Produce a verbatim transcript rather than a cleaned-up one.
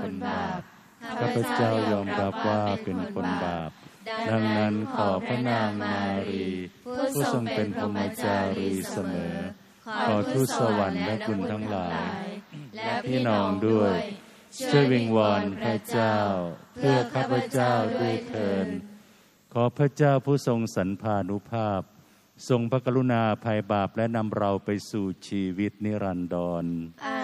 คนบาปข้าพเจ้ายอมรับว่าเป็นคนบาปดังนั้นขอพระนางมารีผู้ทรงเป็นพรหมจารีเสมอขอทูตสวรรค์และคุณทั้งหลายและพี่น้องด้วยช่วยวิงวอนพระเจ้าเพื่อข้าพเจ้าด้วยเถิดขอพระเจ้าผู้ทรงสันพานุภาพทรงพระกรุณาอภัยบาปและนำเราไปสู่ชีวิตนิรันดรอา